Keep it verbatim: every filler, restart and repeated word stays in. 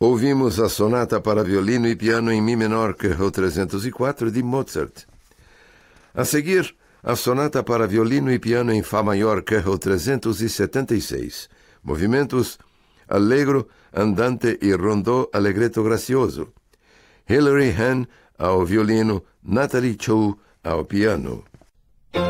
Ouvimos a sonata para violino e piano em Mi menor, K O trezentos e quatro, de Mozart. A seguir, a sonata para violino e piano em Fá maior, K O trezentos e setenta e seis. Movimentos allegro, andante e rondò allegretto grazioso. Hilary Hahn ao violino, Natalie Chow ao piano.